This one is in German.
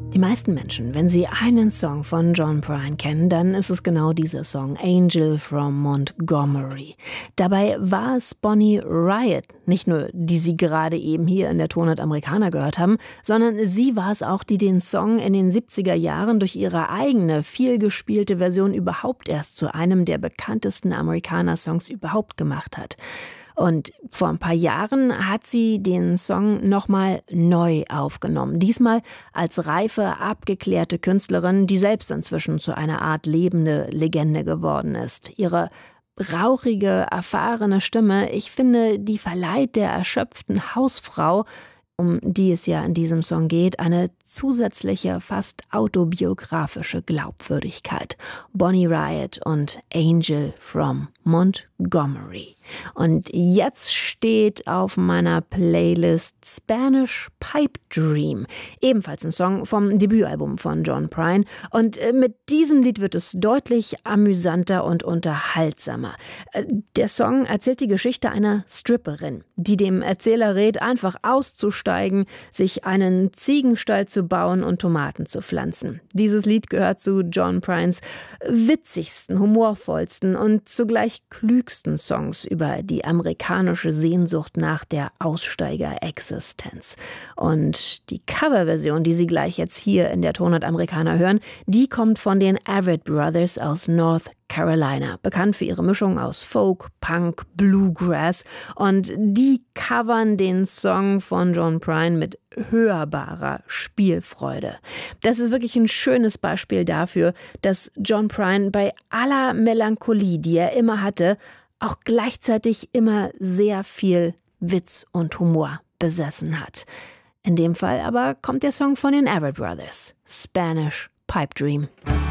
Die meisten Menschen, wenn sie einen Song von John Prine kennen, dann ist es genau dieser Song, Angel from Montgomery. Dabei war es Bonnie Raitt, nicht nur die Sie gerade eben hier in der Tonart Americana gehört haben, sondern sie war es auch, die den Song in den 70er Jahren durch ihre eigene, vielgespielte Version überhaupt erst zu einem der bekanntesten Americana-Songs überhaupt gemacht hat. Und vor ein paar Jahren hat sie den Song nochmal neu aufgenommen. Diesmal als reife, abgeklärte Künstlerin, die selbst inzwischen zu einer Art lebende Legende geworden ist. Ihre rauchige, erfahrene Stimme, ich finde, die verleiht der erschöpften Hausfrau, um die es ja in diesem Song geht, eine zusätzliche, fast autobiografische Glaubwürdigkeit. Bonnie Raitt und Angel from Montgomery. Und jetzt steht auf meiner Playlist Spanish Pipe Dream, ebenfalls ein Song vom Debütalbum von John Prine. Und mit diesem Lied wird es deutlich amüsanter und unterhaltsamer. Der Song erzählt die Geschichte einer Stripperin, die dem Erzähler rät, einfach auszusteigen, sich einen Ziegenstall zu bauen und Tomaten zu pflanzen. Dieses Lied gehört zu John Prines witzigsten, humorvollsten und zugleich klügsten Songs über die amerikanische Sehnsucht nach der Aussteigerexistenz. Und die Coverversion, die Sie gleich jetzt hier in der Tonart Americana hören, die kommt von den Avett Brothers aus North Carolina, bekannt für ihre Mischung aus Folk, Punk, Bluegrass, und die covern den Song von John Prine mit hörbarer Spielfreude. Das ist wirklich ein schönes Beispiel dafür, dass John Prine bei aller Melancholie, die er immer hatte, auch gleichzeitig immer sehr viel Witz und Humor besessen hat. In dem Fall aber kommt der Song von den Avett Brothers, Spanish Pipe Dream.